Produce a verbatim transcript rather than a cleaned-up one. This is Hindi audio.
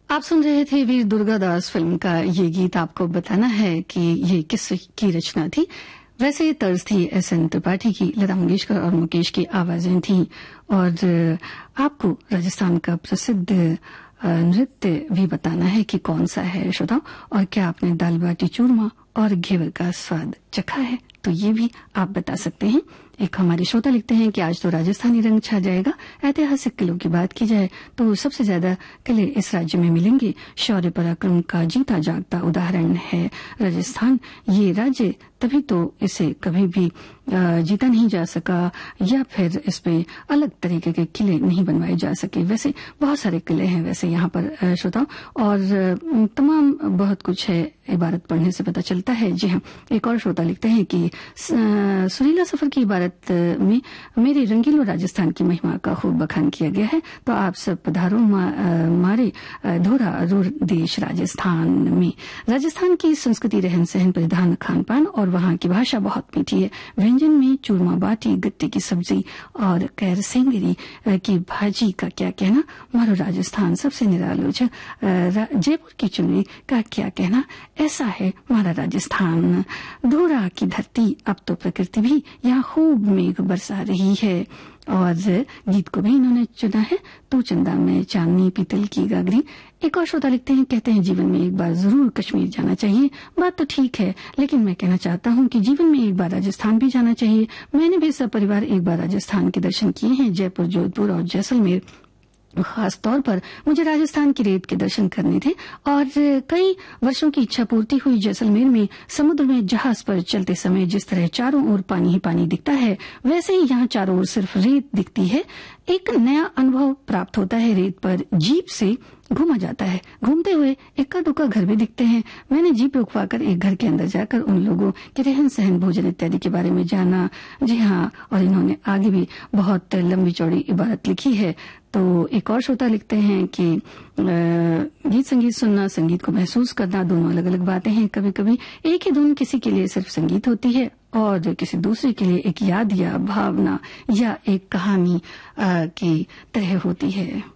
आप सुन रहे थे वीर दुर्गादास फिल्म का ये गीत। आपको बताना है कि ये किस की रचना थी। वैसे तर्ज थी एस एन त्रिपाठी की, लता मंगेशकर और मुकेश की आवाजें थीं। और आपको राजस्थान का प्रसिद्ध नृत्य भी बताना है कि कौन सा है श्रोताओं, और क्या आपने दाल बाटी चूरमा और घेवर का स्वाद चखा है, तो ये भी आप बता सकते हैं। एक हमारे श्रोता लिखते हैं कि आज तो राजस्थानी रंग छा जाएगा। ऐतिहासिक किलों की बात की जाए तो सबसे ज्यादा किले इस राज्य में मिलेंगे। शौर्य पराक्रम का जीता जागता उदाहरण है राजस्थान। ये राज्य तभी तो इसे कभी भी जीता नहीं जा सका, या फिर इस पे अलग तरीके के किले नहीं बनवाए जा सके। वैसे बहुत सारे किले हैं वैसे यहाँ पर श्रोताओं, और तमाम बहुत कुछ है, इबारत पढ़ने से पता चलता है। जी हाँ, एक और श्रोता लिखते हैं कि सुरीला सफर की इबारत में मेरे रंगीलो राजस्थान की महिमा का खूब बखान किया गया है। तो आप सब पधारो मा, मारे धोरा रूर देश राजस्थान में। राजस्थान की संस्कृति, रहन सहन, परिधान, खान पान और वहाँ की भाषा बहुत मीठी है। व्यंजन में चूरमा बाटी, गट्टे की सब्जी और कैर सेंगरी की भाजी का क्या कहना। मारो राजस्थान सबसे निरालो छ। जयपुर की चुनरी का क्या कहना। ऐसा है हमारा राजस्थान। धोरा की धरती, अब तो प्रकृति भी यहाँ खूब मेघ बरसा रही है। और गीत को भी इन्होंने चुना है, तू चंदा में चांदनी पीतल की गागरी। एक और श्रोता लिखते हैं, कहते हैं जीवन में एक बार जरूर कश्मीर जाना चाहिए। बात तो ठीक है, लेकिन मैं कहना चाहता हूँ कि जीवन में एक बार राजस्थान भी जाना चाहिए। मैंने भी सब परिवार एक बार राजस्थान के दर्शन किए हैं, जयपुर, जोधपुर और जैसलमेर। खास तौर पर मुझे राजस्थान की रेत के दर्शन करने थे, और कई वर्षों की इच्छा पूर्ति हुई। जैसलमेर में समुद्र में जहाज पर चलते समय जिस तरह चारों ओर पानी ही पानी दिखता है, वैसे ही यहाँ चारों ओर सिर्फ रेत दिखती है। एक नया अनुभव प्राप्त होता है। रेत पर जीप से घूमा जाता है। घूमते हुए इक्का दुक्का घर भी दिखते हैं। मैंने जीप रुकवाकर एक घर के अंदर जाकर उन लोगों के रहन सहन, भोजन इत्यादि के बारे में जाना। जी हाँ, और इन्होंने आगे भी बहुत लंबी चौड़ी इबारत लिखी है। तो एक और श्रोता लिखते हैं कि गीत संगीत सुनना, संगीत को महसूस करना दोनों अलग अलग बातें हैं। कभी कभी एक ही धुन किसी के लिए सिर्फ संगीत होती है और किसी दूसरे के लिए एक याद या भावना या एक कहानी की तरह होती है।